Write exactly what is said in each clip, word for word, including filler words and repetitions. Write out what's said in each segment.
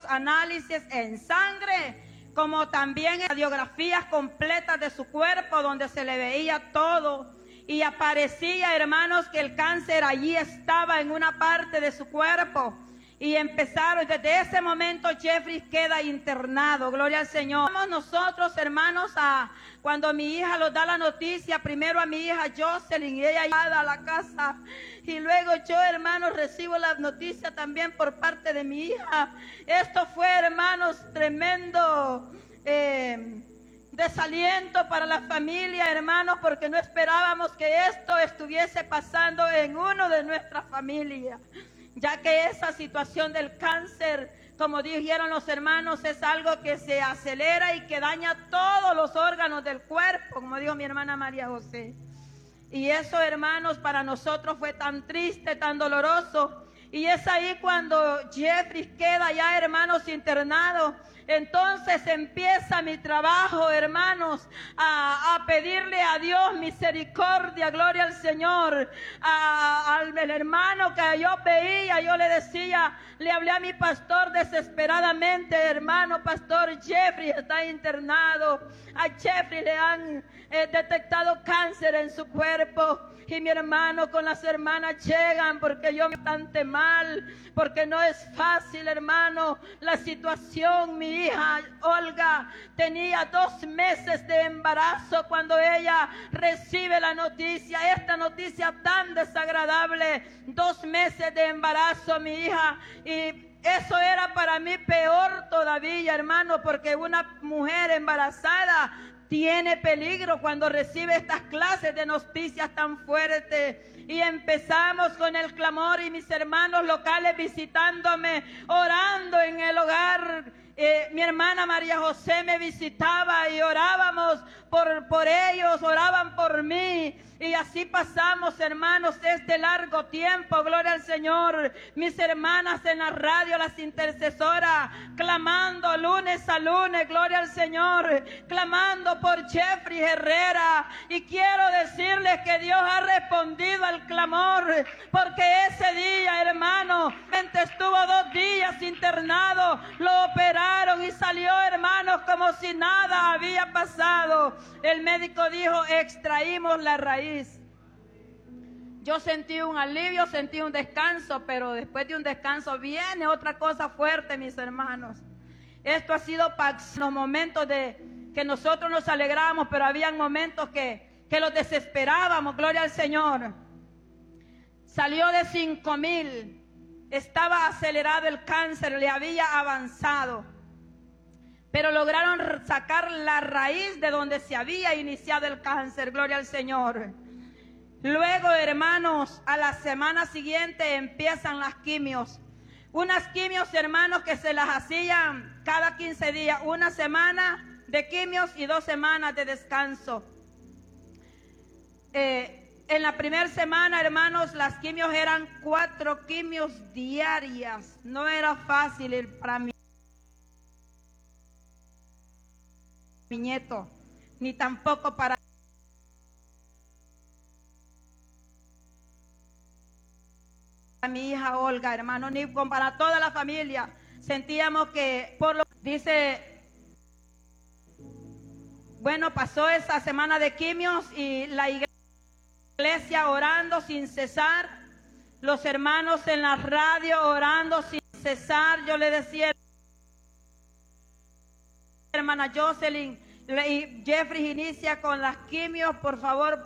análisis en sangre, como también radiografías completas de su cuerpo, donde se le veía todo. Y aparecía, hermanos, que el cáncer allí estaba en una parte de su cuerpo. Y empezaron, desde ese momento Jeffrey queda internado, gloria al Señor. Vamos nosotros, hermanos, a cuando mi hija nos da la noticia, primero a mi hija Jocelyn, y ella llega a la casa. Y luego yo, hermanos, recibo la noticia también por parte de mi hija. Esto fue, hermanos, tremendo eh, desaliento para la familia, hermanos, porque no esperábamos que esto estuviese pasando en uno de nuestras familias. Ya que esa situación del cáncer, como dijeron los hermanos, es algo que se acelera y que daña todos los órganos del cuerpo, como dijo mi hermana María José. Y eso, hermanos, para nosotros fue tan triste, tan doloroso. Y es ahí cuando Jeffrey queda ya, hermanos, internado. Entonces empieza mi trabajo, hermanos, a, a pedirle a Dios misericordia, gloria al Señor. A, al el hermano que yo veía, yo le decía, le hablé a mi pastor desesperadamente, hermano, pastor, Jeffrey está internado. A Jeffrey le han eh, detectado cáncer en su cuerpo. Y mi hermano con las hermanas llegan porque yo me bastante mal, porque no es fácil, hermano, la situación. Mi hija Olga tenía dos meses de embarazo cuando ella recibe la noticia, esta noticia tan desagradable, dos meses de embarazo, mi hija, y eso era para mí peor todavía, hermano, porque una mujer embarazada tiene peligro cuando recibe estas clases de noticias tan fuertes. Y empezamos con el clamor y mis hermanos locales visitándome, orando en el hogar. Eh, mi hermana María José me visitaba y orábamos por, por ellos, oraban por mí. Y así pasamos, hermanos, este largo tiempo, gloria al Señor. Mis hermanas en la radio, las intercesoras, clamando lunes a lunes, gloria al Señor, clamando por Jeffrey Herrera. Y quiero decirles que Dios ha respondido al clamor, porque ese día, hermano, estuvo dos días internado, lo operaron y salió, hermanos, como si nada había pasado. El médico dijo, extraímos la raíz. Yo sentí un alivio, sentí un descanso, pero después de un descanso viene otra cosa fuerte, mis hermanos. Esto ha sido los momentos de que nosotros nos alegramos, pero habían momentos que, que los desesperábamos, gloria al Señor. Salió de cinco mil, estaba acelerado el cáncer, le había avanzado. Pero lograron sacar la raíz de donde se había iniciado el cáncer, gloria al Señor. Luego, hermanos, a la semana siguiente empiezan las quimios. Unas quimios, hermanos, que se las hacían cada quince días. Una semana de quimios y dos semanas de descanso. Eh, en la primera semana, hermanos, las quimios eran cuatro quimios diarias. No era fácil para mí. Mi nieto, ni tampoco para mi hija Olga, hermano, ni para toda la familia. Sentíamos que, por lo dice, bueno, pasó esa semana de quimios y la iglesia orando sin cesar, los hermanos en la radio orando sin cesar. Yo le decía, hermana Jocelyn, y Jeffrey inicia con las quimios, por favor,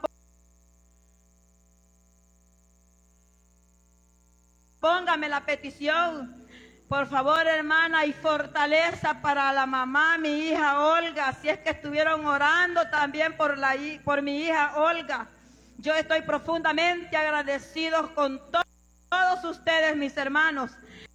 póngame la petición, por favor, hermana, y fortaleza para la mamá, mi hija Olga, si es que estuvieron orando también por, la, por mi hija Olga. Yo estoy profundamente agradecido con to todos ustedes, mis hermanos,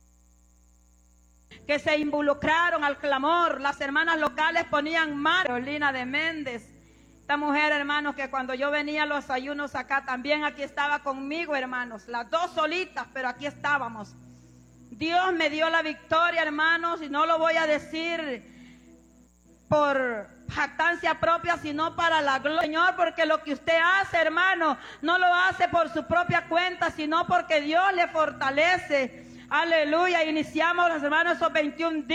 que se involucraron al clamor. Las hermanas locales ponían mano. Carolina de Méndez, esta mujer, hermanos, que cuando yo venía a los ayunos acá, también aquí estaba conmigo, hermanos, las dos solitas, pero aquí estábamos. Dios me dio la victoria, hermanos, y no lo voy a decir por jactancia propia, sino para la gloria del Señor, porque lo que usted hace, hermano, no lo hace por su propia cuenta, sino porque Dios le fortalece. Aleluya. Iniciamos, los hermanos, esos veintiún días.